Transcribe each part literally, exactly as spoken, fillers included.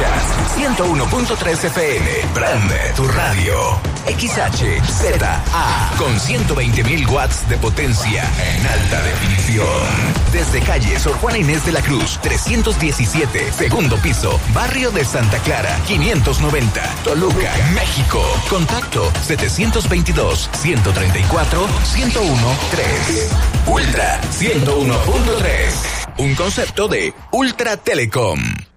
Escuchas ciento uno punto tres F M. Prende tu radio. X H Z A con ciento veinte mil watts de potencia en alta definición. Desde calle Sor Juana Inés de la Cruz, trescientos diecisiete, segundo piso, barrio de Santa Clara, quinientos noventa, Toluca, México. Contacto setecientos veintidós, ciento treinta y cuatro, ciento uno, tres. Ultra ciento uno punto tres. Un concepto de Ultra Telecom.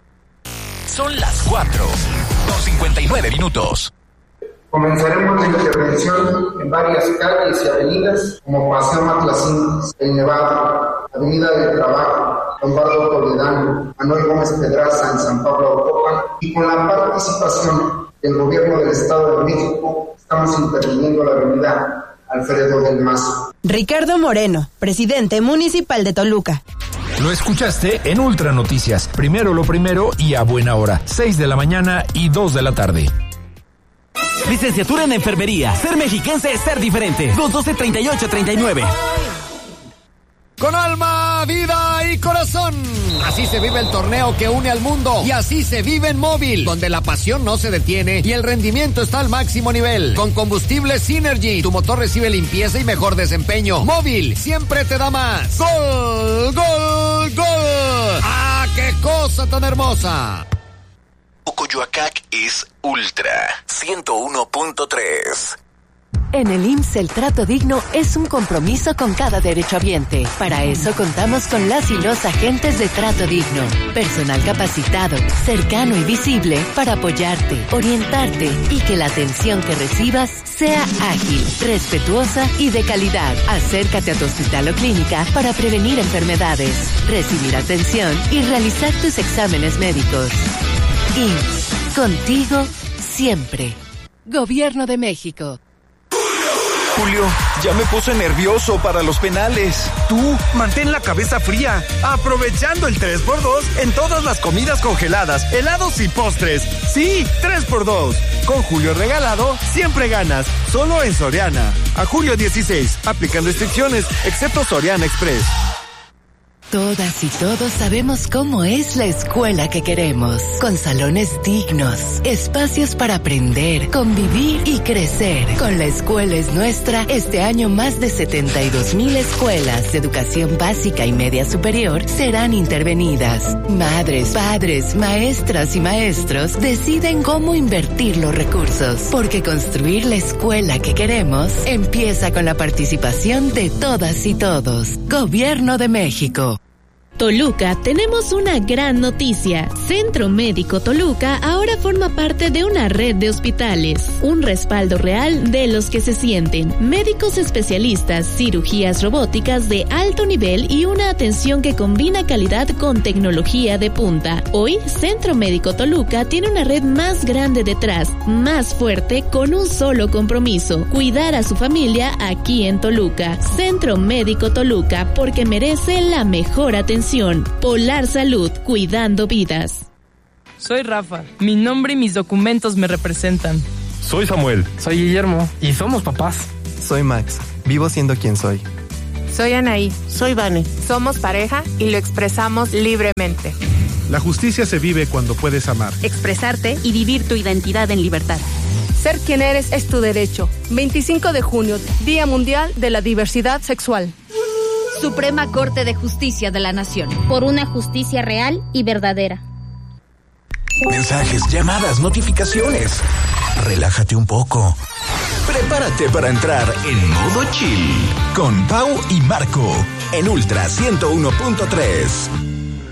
Son las cuatro con cincuenta y nueve minutos. Comenzaremos la intervención en varias calles y avenidas como Paseo Matlacintes, El Nevado, Avenida del Trabajo, Lombardo Toledano, Manuel Gómez Pedraza en San Pablo Ocopan, y con la participación del Gobierno del Estado de México estamos interviniendo la Avenida Alfredo del Mazo. Ricardo Moreno, presidente municipal de Toluca. Lo escuchaste en Ultra Noticias. Primero lo primero y a buena hora. seis de la mañana y dos de la tarde. Licenciatura en Enfermería. Ser mexiquense es ser diferente. dos doce, treinta y ocho, treinta y nueve. Con alma, vida y corazón. Así se vive el torneo que une al mundo. Y así se vive en Móvil, donde la pasión no se detiene y el rendimiento está al máximo nivel. Con combustible Synergy, tu motor recibe limpieza y mejor desempeño. Móvil siempre te da más. ¡Gol! ¡Gol! ¡Gol! ¡Ah, qué cosa tan hermosa! Coyoacac es Ultra ciento uno punto tres. En el I M S S el trato digno es un compromiso con cada derechohabiente. Para eso contamos con las y los agentes de trato digno. Personal capacitado, cercano y visible para apoyarte, orientarte y que la atención que recibas sea ágil, respetuosa y de calidad. Acércate a tu hospital o clínica para prevenir enfermedades, recibir atención y realizar tus exámenes médicos. I M S S, contigo siempre. Gobierno de México. Julio, ya me puse nervioso para los penales. Tú, mantén la cabeza fría, aprovechando el tres por dos en todas las comidas congeladas, helados y postres. Sí, tres por dos. Con Julio regalado, siempre ganas. Solo en Soriana. A julio dieciséis, aplican restricciones, excepto Soriana Express. Todas y todos sabemos cómo es la escuela que queremos, con salones dignos, espacios para aprender, convivir y crecer. Con La Escuela es Nuestra, este año más de setenta y dos mil escuelas de educación básica y media superior serán intervenidas. Madres, padres, maestras y maestros deciden cómo invertir los recursos, porque construir la escuela que queremos empieza con la participación de todas y todos. Gobierno de México. Toluca, tenemos una gran noticia. Centro Médico Toluca ahora forma parte de una red de hospitales. Un respaldo real de los que se sienten. Médicos especialistas, cirugías robóticas de alto nivel y una atención que combina calidad con tecnología de punta. Hoy, Centro Médico Toluca tiene una red más grande detrás, más fuerte, con un solo compromiso: cuidar a su familia aquí en Toluca. Centro Médico Toluca, porque merece la mejor atención. Polar Salud, cuidando vidas. Soy Rafa. Mi nombre y mis documentos me representan. Soy Samuel. Soy Guillermo. Y somos papás. Soy Max. Vivo siendo quien soy. Soy Anaí. Soy Vane. Somos pareja y lo expresamos libremente. La justicia se vive cuando puedes amar, expresarte y vivir tu identidad en libertad. Ser quien eres es tu derecho. veinticinco de junio, Día Mundial de la Diversidad Sexual. Suprema Corte de Justicia de la Nación. Por una justicia real y verdadera. Mensajes, llamadas, notificaciones. Relájate un poco. Prepárate para entrar en modo chill con Pau y Marco en Ultra ciento uno punto tres.